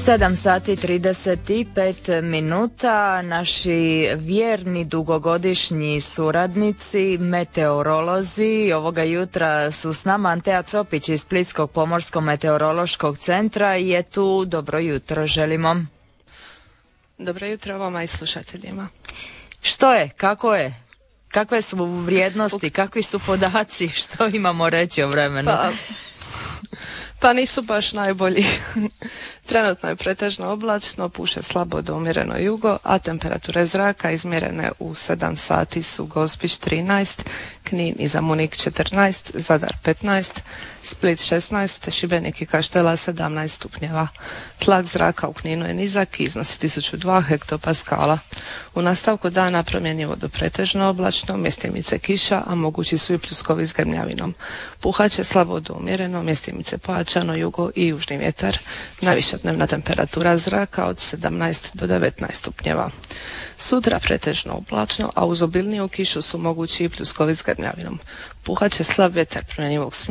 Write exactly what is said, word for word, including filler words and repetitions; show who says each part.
Speaker 1: sedam sati trideset pet minuta. Naši vjerni dugogodišnji suradnici, meteorolozi, ovoga jutra su s nama. Antea Copić iz Splitskog pomorskog meteorološkog centra je tu. Dobro jutro želimo.
Speaker 2: Dobro jutro vama i slušateljima.
Speaker 1: Što je? Kako je? Kakve su vrijednosti? Kakvi su podaci? Što imamo reći o vremenu?
Speaker 2: Pa, pa nisu baš najbolji. Trenutno je pretežno oblačno, puše slabo do umjereno jugo, a temperature zraka izmjerene u sedam sati su Gospić trinaest, Knin i Zemunik četrnaest, Zadar petnaest, Split šesnaest, Šibenik i Kaštela sedamnaest stupnjeva. Tlak zraka u Kninu je nizak i iznosi tisuću dva hektopaskala. U nastavku dana promjenjivo do pretežno oblačno, mjestimice kiša, a mogući su i pljuskovi s grmljavinom. Puhaće slabo do umjereno, mjestimice pojačano, jugo i južni vjetar. Najviša dnevna temperatura zraka od sedamnaest do devetnaest stupnjeva. Sutra pretežno oblačno, a uz obilniju kišu su mogući i pljuskovi s grmljavinom. Puhaće slab vjetar promjenjivog smjera